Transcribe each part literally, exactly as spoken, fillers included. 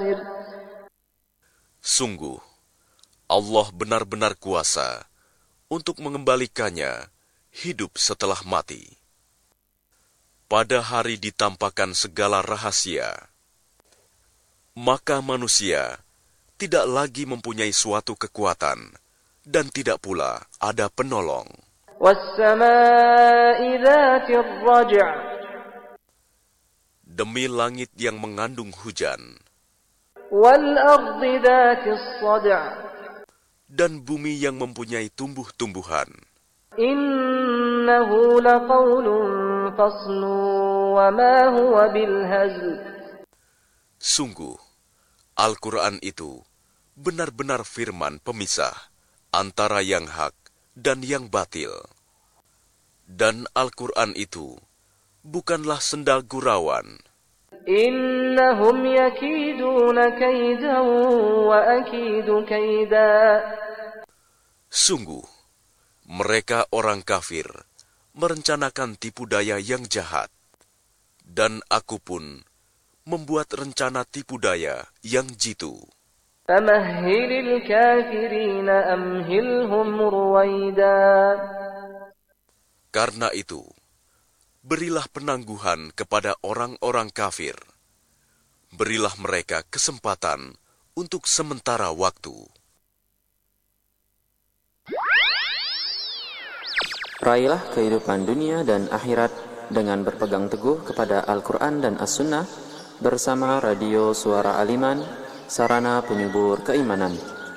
Sungguh, Allah benar-benar kuasa untuk mengembalikannya hidup setelah mati. Pada hari ditampakkan segala rahasia, maka manusia tidak lagi mempunyai suatu kekuatan dan tidak pula ada penolong. Demi langit yang mengandung hujan, dan bumi yang mempunyai tumbuh-tumbuhan. Innahu laqawlun faslun wa ma huwa bilhazl. Sungguh, Al-Quran itu benar-benar firman pemisah antara yang hak dan yang batil. Dan Al-Quran itu bukanlah sendal gurauan. Innahum yakiduna kaidan wa akidu kaida. Sungguh, mereka orang kafir merencanakan tipu daya yang jahat, dan aku pun membuat rencana tipu daya yang jitu. Famahhilil kafirina amhilhum ruwaida. Karena itu, berilah penangguhan kepada orang-orang kafir. Berilah mereka kesempatan untuk sementara waktu. Raihlah kehidupan dunia dan akhirat dengan berpegang teguh kepada Al-Quran dan As-Sunnah bersama Radio Suara Al-Iman, sarana penyubur keimanan.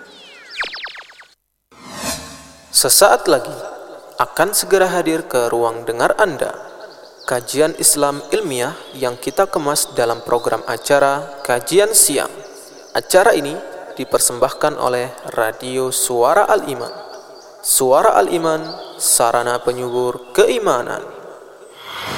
Sesaat lagi akan segera hadir ke ruang dengar Anda kajian Islam ilmiah yang kita kemas dalam program acara Kajian Siang. Acara ini dipersembahkan oleh Radio Suara Al-Iman. Suara Al-Iman, sarana penyubur keimanan.